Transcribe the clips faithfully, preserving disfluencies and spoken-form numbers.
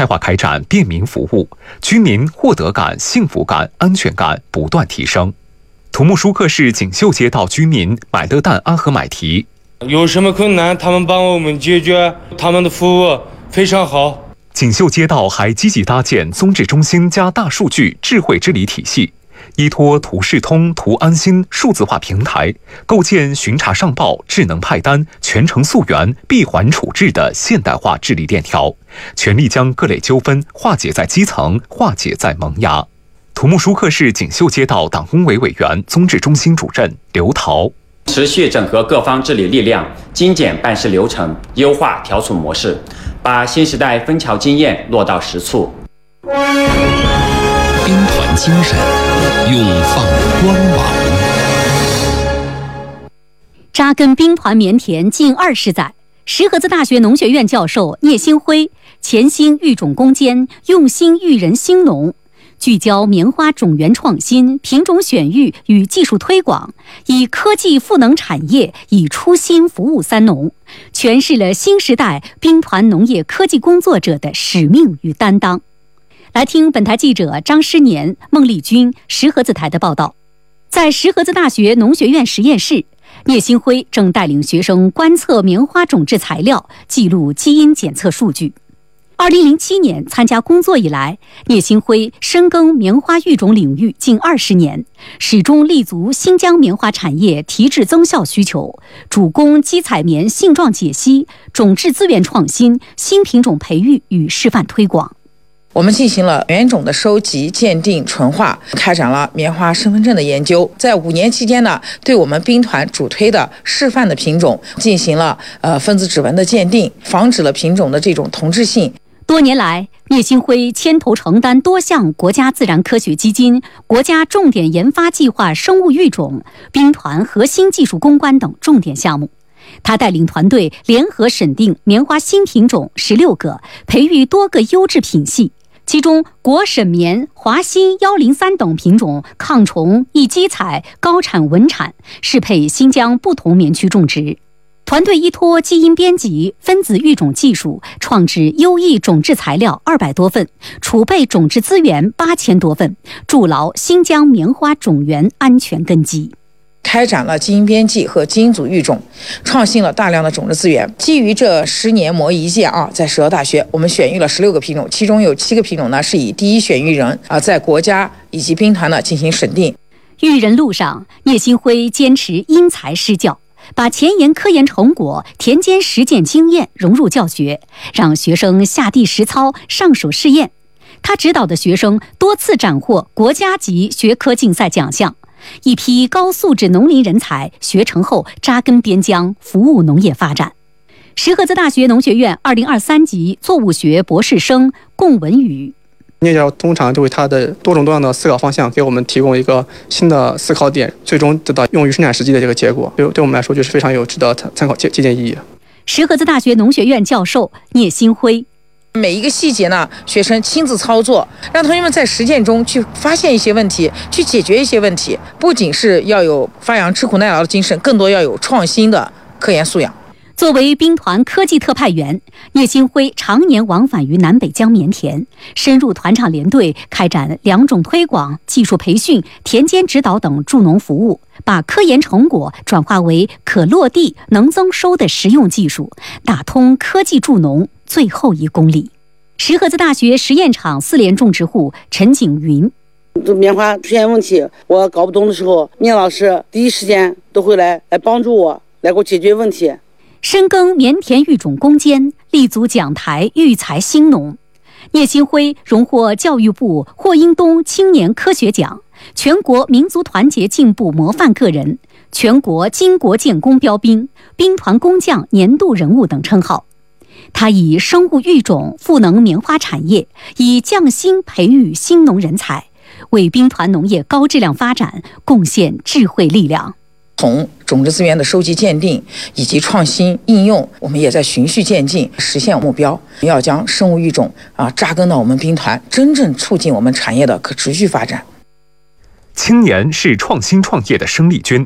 态化开展便民服务，居民获得感、幸福感、安全感不断提升。土木舒克市锦绣街道居民买乐蛋阿和买提， 有什么困难他们帮我们解决，他们的服务非常好。 锦绣街道还积极搭建综治中心加大数据智慧治理体系，依托图视通、图安心数字化平台，构建巡查上报、智能派单、全程溯源、闭环处置的现代化治理链条，全力将各类纠纷化解在基层，化解在萌芽。土木舒克市锦绣街道党工委委员、综治中心主任刘桃。 持续整合各方治理力量，精简办事流程，优化调处模式，把新时代分桥经验落到实处。 兵团精神，永放光芒。 扎根兵团棉田近二十载，石河子大学农学院教授聂兴辉潜心育种攻坚，用心育人兴农。聚焦棉花种源创新、品种选育与技术推广，以科技赋能产业，以初心服务三农，诠释了新时代兵团农业科技工作者的使命与担当。来听本台记者张诗年、孟丽君石河子台的报道。在石河子大学农学院实验室，聂兴辉正带领学生观测棉花种质材料，记录基因检测数据。二零零七年参加工作以来，聂兴辉深耕棉花育种领域近二十年，始终立足新疆棉花产业提质增效需求，主攻基采棉性状解析、种质资源创新、新品种培育与示范推广。 我们进行了原种的收集、鉴定、纯化，开展了棉花身份证的研究。在五年期间呢，对我们兵团主推的示范的品种进行了呃分子指纹的鉴定，防止了品种的这种同质性。 多年来，聂兴辉牵头承担多项国家自然科学基金、国家重点研发计划生物育种、兵团核心技术攻关等重点项目。他带领团队联合审定棉花新品种十六个，培育多个优质品系。其中，国审棉、华新幺零三等品种抗虫、易基采、高产稳产，适配新疆不同棉区种植。团队依托基因编辑、分子育种技术，创制优异种质材料二百多份，储备种质资源八千多份，筑牢新疆棉花种源安全根基。 开展了基因编辑和基因组育种，创新了大量的种子资源。基于这十年磨一剑啊，在石河大学我们选育了十六个品种，其中有七个品种呢是以第一选育人啊，在国家以及兵团呢进行审定。 育人路上，聂兴辉坚持因材施教，把前沿科研成果、田间实践经验融入教学，让学生下地实操、上手试验。他指导的学生多次斩获国家级学科竞赛奖项。一批高素质农林人才学成后扎根边疆，服务农业发展。石河子大学农学院二零二三级作物学博士生龚文宇。 聂教授通常就为他的多种多样的思考方向给我们提供一个新的思考点，最终得到用于生产实际的这个结果，对对我们来说就是非常有值得参考借鉴意义。 石河子大学农学院教授聂兴辉。 每一个细节呢，学生亲自操作，让同学们在实践中去发现一些问题，去解决一些问题。不仅是要有发扬吃苦耐劳的精神，更多要有创新的科研素养。 作为兵团科技特派员，聂兴辉常年往返于南北疆棉田，深入团场连队，开展良种推广、技术培训、田间指导等助农服务，把科研成果转化为可落地、能增收的实用技术，打通科技助农最后一公里。石河子大学实验场四联种植户陈景云。 这棉花出现问题，我搞不懂的时候，聂老师第一时间都会来来帮助我，来给我解决问题。 深耕棉田育种攻坚，立足讲台育才兴农。聂兴辉荣获教育部霍英东青年科学奖、全国民族团结进步模范个人、全国巾帼建功标兵、兵团工匠年度人物等称号。他以生物育种赋能棉花产业，以匠心培育新农人才，为兵团农业高质量发展贡献智慧力量。 从种子资源的收集鉴定以及创新应用，我们也在循序渐进实现目标，要将生物育种啊扎根到我们兵团，真正促进我们产业的可持续发展。 青年是创新创业的生力军。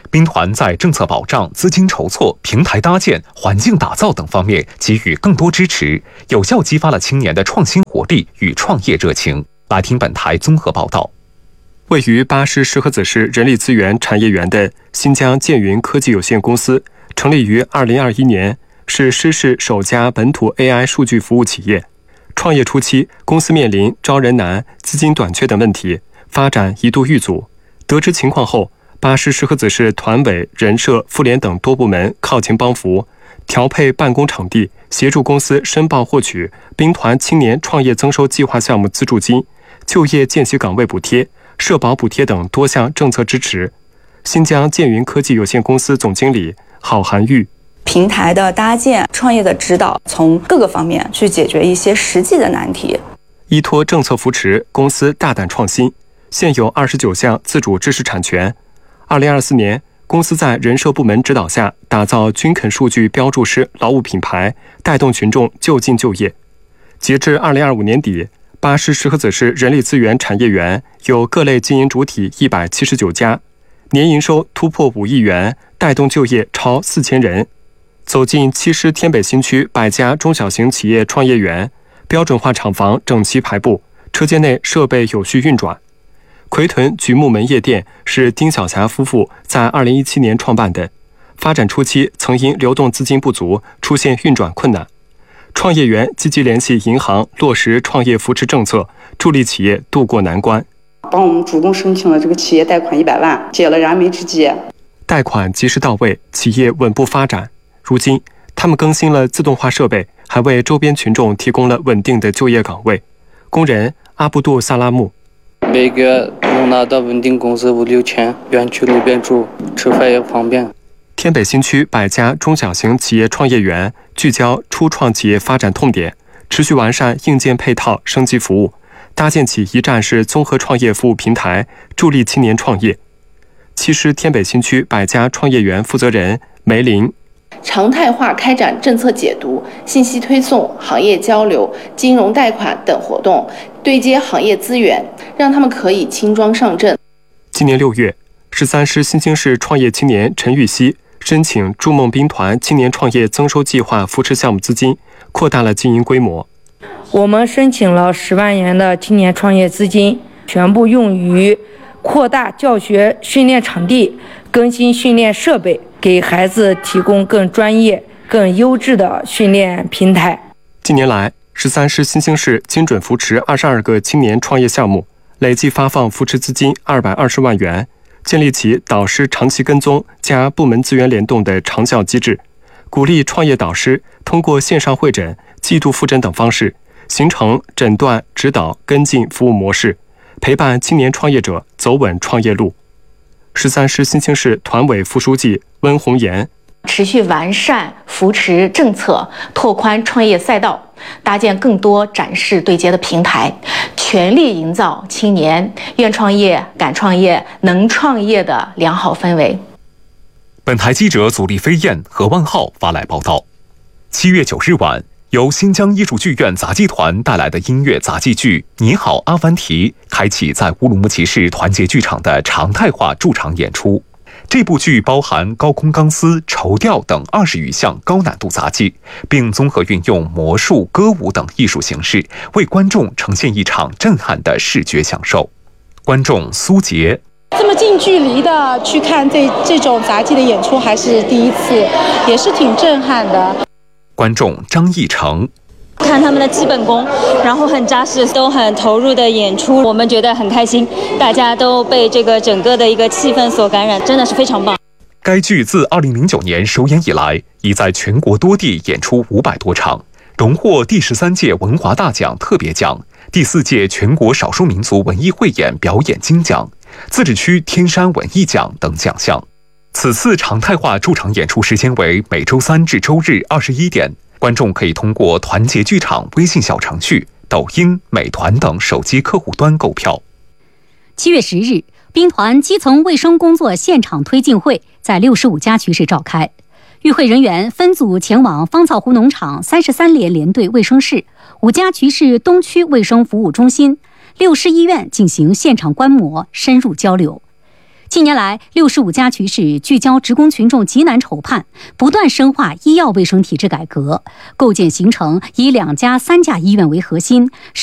兵团在政策保障、资金筹措、平台搭建、环境打造等方面给予更多支持，有效激发了青年的创新活力与创业热情。来听本台综合报道。 位于巴师石河子市人力资源产业园的新疆建云科技有限公司，成立于二零二一年，是师市首家本土 A I 数据服务企业。创业初期，公司面临招人难、资金短缺等问题，发展一度遇阻。得知情况后，巴师石河子市团委、人社、妇联等多部门靠前帮扶，调配办公场地，协助公司申报获取兵团青年创业增收计划项目资助金、就业见习岗位补贴、社保补贴等多项政策支持。新疆建云科技有限公司总经理郝涵玉： 平台的搭建、创业的指导，从各个方面去解决一些实际的难题。 依托政策扶持，公司大胆创新，现有二十九项自主知识产权。二零二四年，公司在人社部门指导下，打造均肯数据标注师劳务品牌，带动群众就近就业。截至二零二五年底，巴师石河子市人力资源产业园有各类经营主体一百七十九家，年营收突破五亿元，带动就业超四千人。走进七师天北新区百家中小型企业创业园，标准化厂房整齐排布，车间内设备有序运转。奎屯榉木门夜店是丁晓霞夫妇在二零一七年创办的，发展初期曾因流动资金不足出现运转困难。创业园积极联系银行，落实创业扶持政策，助力企业渡过难关。 帮我们主动申请了这个企业贷款一百万，解了燃眉之急。 贷款及时到位，企业稳步发展。如今，他们更新了自动化设备，还为周边群众提供了稳定的就业岗位。工人阿布杜萨拉木： 每个月能拿到稳定工资五六千，园区路边住，吃饭也方便。 天北新区百家中小型企业创业园聚焦初创企业发展痛点，持续完善硬件配套升级服务，搭建起一站式综合创业服务平台，助力青年创业。七师天北新区百家创业园负责人梅林： 常态化开展政策解读、信息推送、行业交流、金融贷款等活动，对接行业资源，让他们可以轻装上阵。 今年六月，十三师新兴市创业青年陈玉溪申请筑梦兵团青年创业增收计划扶持项目资金，扩大了经营规模。 我们申请了十万元的青年创业资金，全部用于扩大教学训练场地、更新训练设备，给孩子提供更专业、更优质的训练平台。 近年来，十三师新兴市精准扶持二十二个青年创业项目，累计发放扶持资金二百二十万元，建立起导师长期跟踪加部门资源联动的长效机制，鼓励创业导师通过线上会诊、季度复诊等方式，形成诊断、指导、跟进服务模式，陪伴青年创业者走稳创业路。十三师新兴市团委副书记温红岩： 持续完善扶持政策，拓宽创业赛道，搭建更多展示对接的平台，全力营造青年愿创业、敢创业、能创业的良好氛围。 本台记者祖立飞燕、何万浩发来报道。七月九日晚，由新疆艺术剧院杂技团带来的音乐杂技剧《你好，阿凡提》开启在乌鲁木齐市团结剧场的常态化驻场演出。这部剧包含高空钢丝、绸吊等二十余项高难度杂技，并综合运用魔术、歌舞等艺术形式，为观众呈现一场震撼的视觉享受。观众苏杰： 这么近距离的去看这这种杂技的演出还是第一次，也是挺震撼的。 观众张义成： 看他们的基本功，然后很扎实，都很投入的演出，我们觉得很开心，大家都被这个整个的一个气氛所感染，真的是非常棒。 该剧自二零零九年首演以来，已在全国多地演出五百多场，荣获第十三届文华大奖特别奖、第四届全国少数民族文艺汇演表演金奖、自治区天山文艺奖等奖项。此次常态化驻场演出时间为每周三至周日二十一点，观众可以通过团结剧场微信小程序、抖音、美团等手机客户端购票。 七月十日，兵团基层卫生工作现场推进会在六十五家区市召开，与会人员分组前往芳草湖农场三十三连连队卫生室、五家区市东区卫生服务中心、六市医院进行现场观摩、深入交流。 近年来，六十五家区市聚焦职工群众急难愁盼，不断深化医药卫生体制改革，构建形成以两家三甲医院为核心。